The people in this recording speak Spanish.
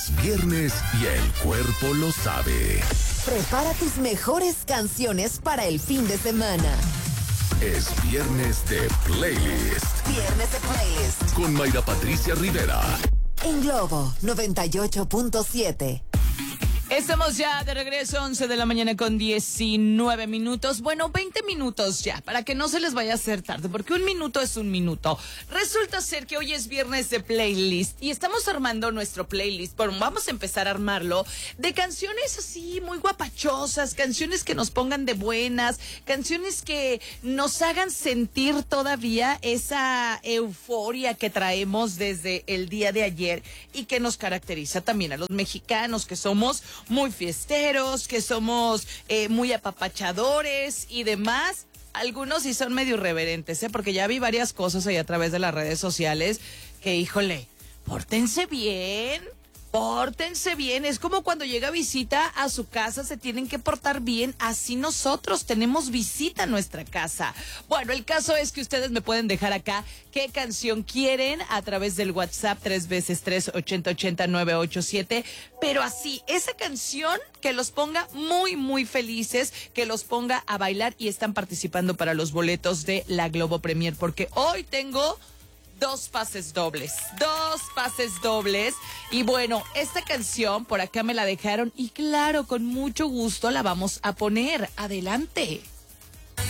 Viernes y el cuerpo lo sabe. Prepara tus mejores canciones para el fin de semana. Es viernes de playlist. Viernes de playlist. Con Mayra Patricia Rivera. En Globo 98.7. Estamos ya de regreso, 11 de la mañana con 19 minutos. Bueno, 20 minutos ya, para que no se les vaya a hacer tarde, porque un minuto es un minuto. Resulta ser que hoy es viernes de playlist y estamos armando nuestro playlist. Bueno, vamos a empezar a armarlo de canciones así muy guapachosas, canciones que nos pongan de buenas, canciones que nos hagan sentir todavía esa euforia que traemos desde el día de ayer y que nos caracteriza también a los mexicanos, que somos muy fiesteros, que somos muy apapachadores y demás. Algunos sí son medio irreverentes, porque ya vi varias cosas ahí a través de las redes sociales que, híjole, pórtense bien. Pórtense bien, es como cuando llega visita a su casa, se tienen que portar bien, así nosotros tenemos visita a nuestra casa. Bueno, el caso es que ustedes me pueden dejar acá qué canción quieren a través del WhatsApp 3x3-8080-987, pero así, esa canción que los ponga muy, muy felices, que los ponga a bailar y están participando para los boletos de la Globo Premier, porque hoy tengo dos pases dobles. Y bueno, esta canción por acá me la dejaron y claro, con mucho gusto la vamos a poner. Adelante.